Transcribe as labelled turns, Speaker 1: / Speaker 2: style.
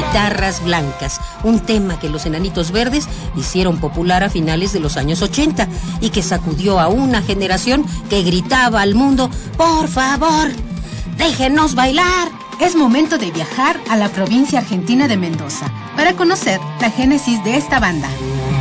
Speaker 1: Guitarras Blancas, un tema que los Enanitos Verdes hicieron popular a finales de los años 80 y que sacudió a una generación que gritaba al mundo: ¡por favor, déjenos bailar!
Speaker 2: Es momento de viajar a la provincia argentina de Mendoza para conocer la génesis de esta banda.